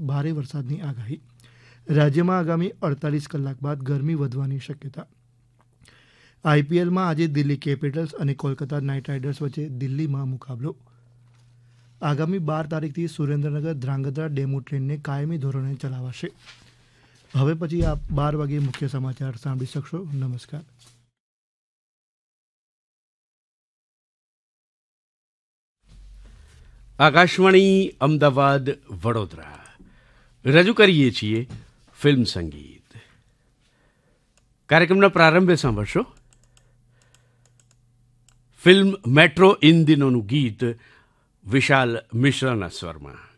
ભારે વરસાદની આગાહી. રાજ્યમાં આગામી 48 કલાક બાદ ગરમી વધવાની શક્યતા. આઈપીએલમાં આજે દિલ્હી કેપિટલ્સ અને કોલકાતા નાઇટ રાઇડર્સ વચ્ચે દિલ્હીમાં મુકાબલો. આગામી 12 તારીખથી સુરેન્દ્રનગર ધ્રાંગધ્રા ડેમુ ટ્રેનને કાયમી ધોરણે ચલાવાશે. હવે પછી આપ 12 વાગે મુખ્ય સમાચાર સાંભળી શકશો. નમસ્કાર. આકાશવાણી અમદાવાદ વડોદરા રજૂ કરીએ છીએ ફિલ્મ સંગીત. કાર્યક્રમના પ્રારંભે સાંભળશો ફિલ્મ મેટ્રો ઇન દિનોનું ગીત વિશાલ મિશ્રાના સ્વરમાં.